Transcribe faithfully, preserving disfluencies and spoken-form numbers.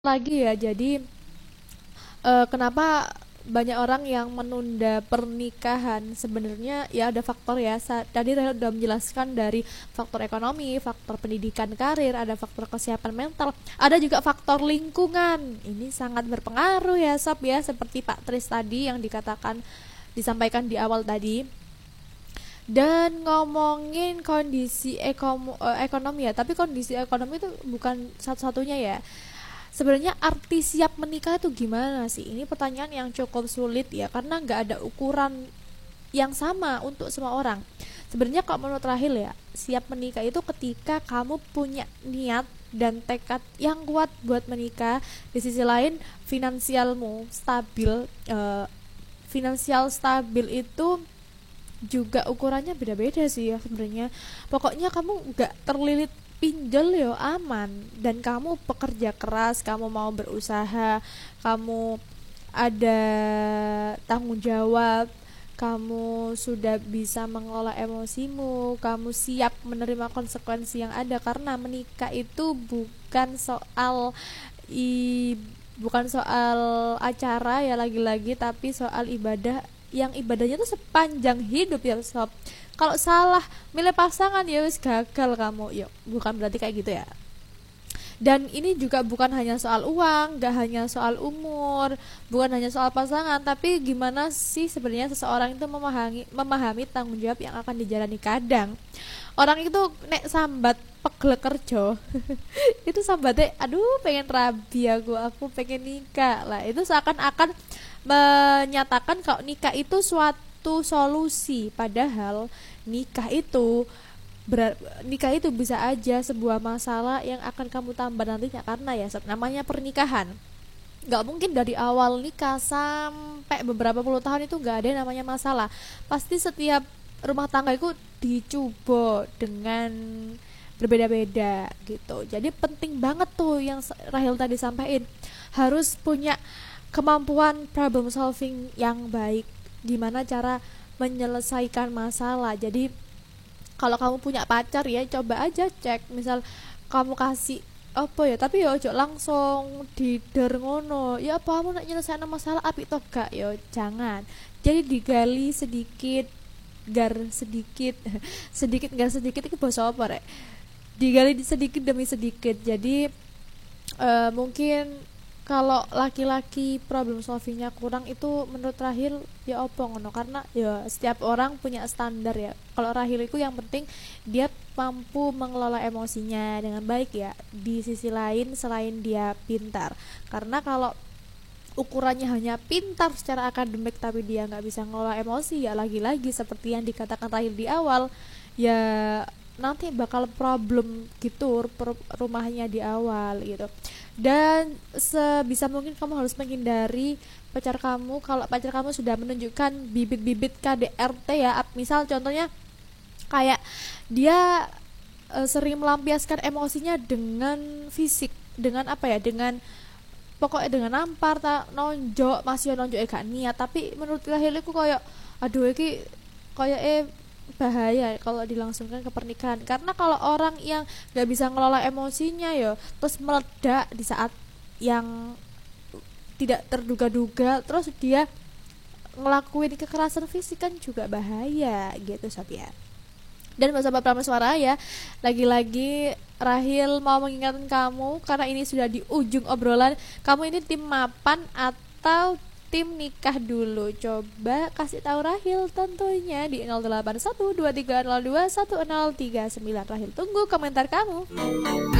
lagi ya. Jadi eh, kenapa banyak orang yang menunda pernikahan? Sebenarnya ya ada faktor ya. Sa- Tadi saya sudah menjelaskan dari faktor ekonomi, faktor pendidikan karir, ada faktor kesiapan mental, ada juga faktor lingkungan. Ini sangat berpengaruh ya Sob ya, seperti Pak Tris tadi yang dikatakan disampaikan di awal tadi. Dan ngomongin kondisi ekonomi, ekonomi ya, tapi kondisi ekonomi itu bukan satu-satunya ya. Sebenarnya arti siap menikah itu gimana sih? Ini pertanyaan yang cukup sulit ya, karena nggak ada ukuran yang sama untuk semua orang. Sebenarnya kalau menurut Rahil ya, siap menikah itu ketika kamu punya niat dan tekad yang kuat buat menikah. Di sisi lain, finansialmu stabil. Eh, finansial stabil itu juga ukurannya beda-beda sih ya sebenarnya. Pokoknya kamu nggak terlilit pinjol yo, aman, dan kamu pekerja keras, kamu mau berusaha, kamu ada tanggung jawab, kamu sudah bisa mengelola emosimu, kamu siap menerima konsekuensi yang ada, karena menikah itu bukan soal i bukan soal acara ya, lagi-lagi, tapi soal ibadah, yang ibadahnya tuh sepanjang hidup ya sob. Kalau salah milih pasangan ya wis gagal kamu, yuk bukan berarti kayak gitu ya. Dan ini juga bukan hanya soal uang, gak hanya soal umur, bukan hanya soal pasangan, tapi gimana sih sebenarnya seseorang itu memahami memahami tanggung jawab yang akan dijalani. Kadang orang itu nek sambat pegel kerja itu sambatnya aduh pengen rabi, aku aku pengen nikah lah, itu seakan-akan menyatakan kalau nikah itu suatu solusi, padahal nikah itu ber- nikah itu bisa aja sebuah masalah yang akan kamu tambah nantinya, karena ya namanya pernikahan nggak mungkin dari awal nikah sampai beberapa puluh tahun itu nggak ada yang namanya masalah. Pasti setiap rumah tangga itu dicoba dengan berbeda-beda gitu. Jadi penting banget tuh yang Rahel tadi sampaikan, harus punya kemampuan problem solving yang baik, gimana cara menyelesaikan masalah. Jadi kalau kamu punya pacar ya coba aja cek, misal kamu kasih apa ya, tapi ya ojo langsung dider ngono ya, apa kamu nak nyelesain masalah api toh gak ya, jangan. Jadi digali sedikit gar sedikit sedikit gar sedikit itu bahasa apa rek, digali sedikit demi sedikit. Jadi eh, mungkin kalau laki-laki problem solvingnya kurang itu menurut Rahil ya opo ngono, karena ya setiap orang punya standar ya. Kalau Rahil itu yang penting dia mampu mengelola emosinya dengan baik ya. Di sisi lain selain dia pintar, karena kalau ukurannya hanya pintar secara akademik tapi dia nggak bisa ngelola emosi, ya lagi-lagi seperti yang dikatakan Rahil di awal, ya nanti bakal problem gitu rumahnya di awal gitu. Dan sebisa mungkin kamu harus menghindari pacar kamu kalau pacar kamu sudah menunjukkan bibit-bibit K D R T ya. Misal contohnya kayak dia e, sering melampiaskan emosinya dengan fisik, dengan apa ya, dengan pokoknya dengan nampar tak nonjok, masih nonjok eh gak niat, tapi menurut lahirku kayak aduh iki kayak eh bahaya kalau dilangsungkan ke pernikahan. Karena kalau orang yang nggak bisa ngelola emosinya ya terus meledak di saat yang tidak terduga-duga, terus dia ngelakuin kekerasan fisik kan juga bahaya gitu sob ya. Dan bersama Prameswara ya, lagi-lagi Rahil mau mengingatkan kamu, karena ini sudah di ujung obrolan, kamu ini tim mapan atau tim nikah dulu? Coba kasih tahu Rahil tentunya di nol delapan satu dua tiga nol dua satu nol tiga sembilan. Rahil tunggu komentar kamu.